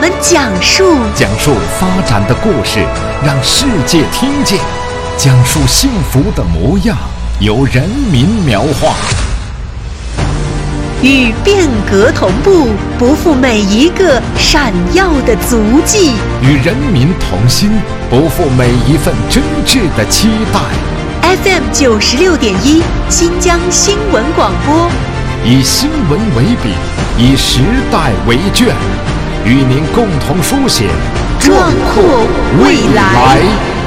们讲述发展的故事，让世界听见；讲述幸福的模样，由人民描画。 与变革同步，不负每一个闪耀的足迹； 与人民同心，不负每一份真挚的期待。 FM 96.1，新疆新闻广播， 以新闻为笔，以时代为卷，与您共同书写壮阔未来。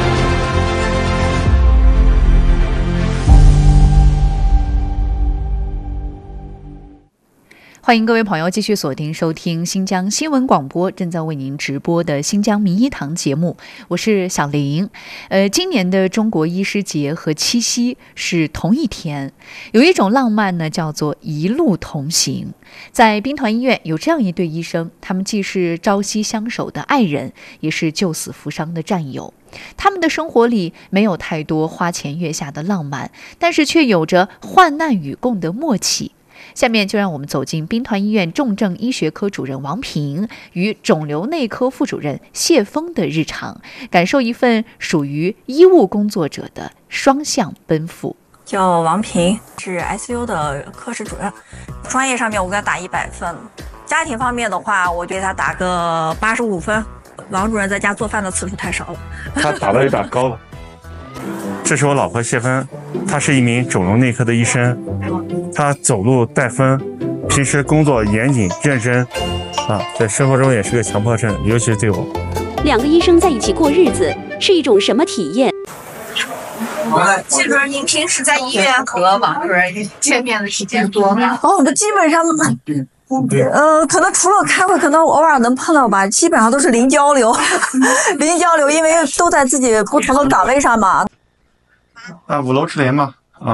欢迎各位朋友继续锁定收听新疆新闻广播正在为您直播的新疆名医堂节目，我是小玲。今年的中国医师节和七夕是同一天，有一种浪漫呢，叫做一路同行。在兵团医院有这样一对医生，他们既是朝夕相守的爱人，也是救死扶伤的战友。他们的生活里没有太多花前月下的浪漫，但是却有着患难与共的默契。下面就让我们走进兵团医院重症医学科主任王平与肿瘤内科副主任谢峰的日常，感受一份属于医务工作者的双向奔赴。 叫王平，是 ICU 的科室主任。专业上面我给他打100分，家庭方面的话，我给他打个85分。王主任在家做饭的次数太少了， 他打得有点高了。这是我老婆谢芬，她是一名肿瘤内科的医生，她走路带风，平时工作严谨认真，在生活中也是个强迫症，尤其是对我。 两个医生在一起过日子是一种什么体验？ 谢主任，您平时在医院和王主任见面的时间多吗？ 我们基本上可能除了开会，可能偶尔能碰到吧，基本上都是零交流，零交流，因为都在自己不同的岗位上嘛。 5楼智联嘛，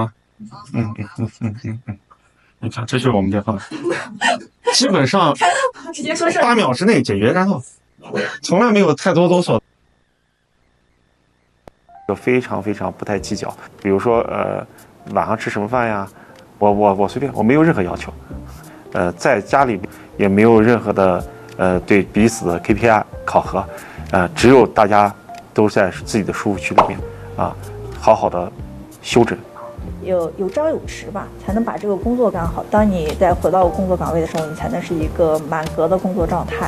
你看，这就是我们电话，基本上8秒之内解决，然后从来没有太多啰嗦。就非常不太计较，比如说晚上吃什么饭呀，我随便，我没有任何要求。在家里也没有任何的对彼此的 KPI 考核，只有大家都在自己的舒服区里面好好的休整。 有朝有迟吧，才能把这个工作干好。当你再回到工作岗位的时候，你才能是一个满格的工作状态。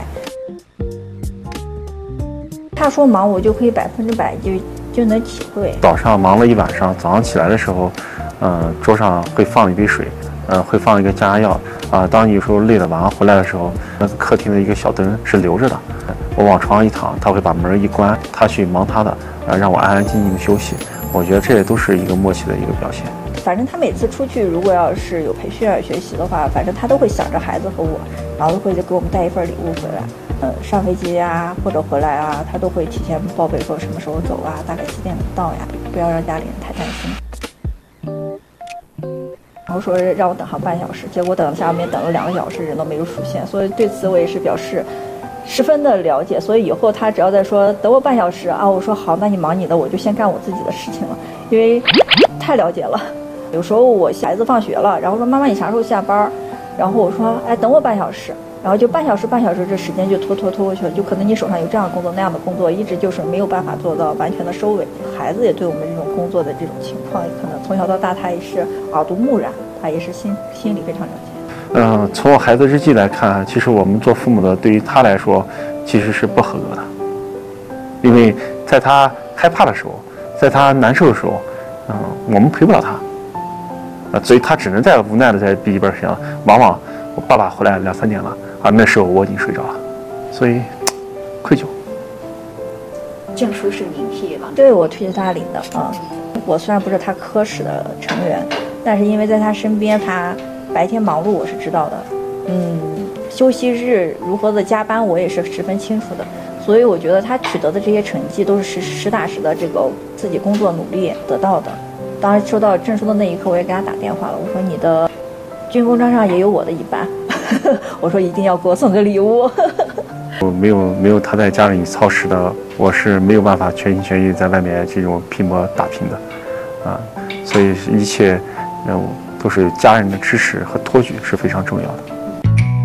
他说忙，我就可以100%就能体会。早上忙了一晚上，早上起来的时候，桌上会放一杯水，会放一个降压药当你有时候累了晚上回来的时候，那个客厅的一个小灯是留着的，我往床上一躺，他会把门一关，他去忙他的，让我安安静静的休息。我觉得这也都是一个默契的一个表现。 反正他每次出去，如果要是有培训学习的话，反正他都会想着孩子和我，然后都会给我们带一份礼物回来。上飞机或者回来他都会提前报备说什么时候走大概几点能到呀，不要让家里人太担心。然后说让我等上半小时，结果等下面等了2个小时，人都没有出现，所以对此我也是表示十分的了解。所以以后他只要再说等我半小时我说好，那你忙你的，我就先干我自己的事情了，因为太了解了。有时候我孩子放学了，然后说妈妈你啥时候下班，然后我说等我半小时，然后就半小时这时间就拖过去了，就可能你手上有这样的工作那样的工作，一直就是没有办法做到完全的收尾。孩子也对我们这种工作的这种情况，可能从小到大他也是耳濡目染，他也是心里非常了解。 从我孩子日记来看，其实我们做父母的对于他来说其实是不合格的，因为在他害怕的时候，在他难受的时候，我们陪不了他，所以他只能在无奈的在笔记本上，往往我爸爸回来2、3点了那时候我已经睡着了，所以愧疚。 证书是您替王？ 对，我推荐他领的我虽然不是他科室的成员，但是因为在他身边，他白天忙碌我是知道的，休息日如何的加班我也是十分清楚的，所以我觉得他取得的这些成绩都是实打实的这个自己工作努力得到的。当然收到证书的那一刻，我也给他打电话了，我说你的军功章上也有我的一半，我说一定要给我送个礼物。 我没有他在家里操持的，我是没有办法全心全意在外面这种拼搏打拼的，所以一切都是家人的支持和托举是非常重要的。